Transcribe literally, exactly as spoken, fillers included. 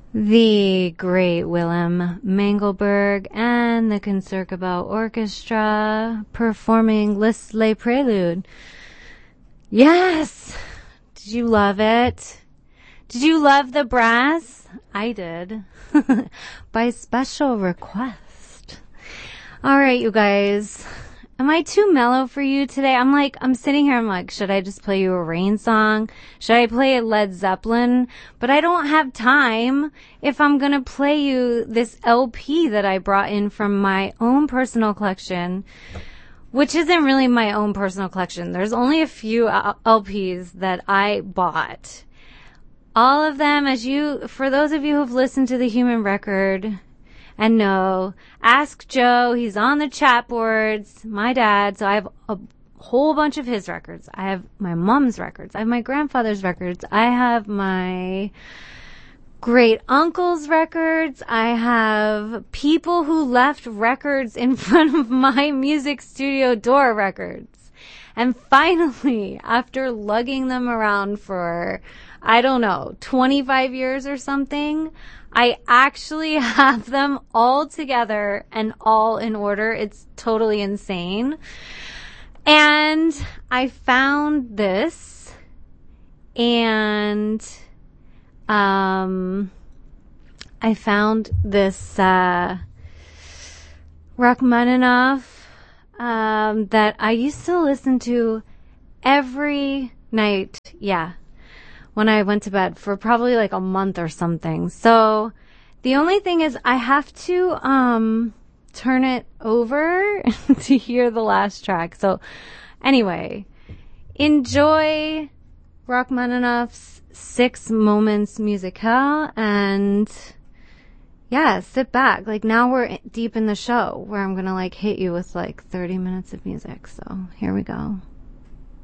The great Willem Mengelberg and the Concertgebouw Orchestra performing Liszt Les Prelude. Yes! Did you love it? Did you love the brass? I did. By special request. Alright, you guys. Am I too mellow for you today? I'm like, I'm sitting here, I'm like, should I just play you a Rain song? Should I play a Led Zeppelin? But I don't have time if I'm gonna play you this L P that I brought in from my own personal collection, which isn't really my own personal collection. There's only a few L Ps that I bought. All of them, as you, for those of you who've listened to The Human Record, and no, ask Joe. He's on the chat boards. My dad. So I have a whole bunch of his records. I have my mom's records. I have my grandfather's records. I have my great uncle's records. I have people who left records in front of my music studio door records. And finally, after lugging them around for, I don't know, twenty-five years or something, I actually have them all together and all in order. It's totally insane. And I found this, and um, I found this uh, Rachmaninoff um, that I used to listen to every night. Yeah. When I went to bed for probably like a month or something. So the only thing is I have to um turn it over to hear the last track. So anyway, enjoy Rachmaninoff's Six Moments Musicale, and yeah, sit back. Like now we're deep in the show where I'm going to like hit you with like thirty minutes of music. So here we go.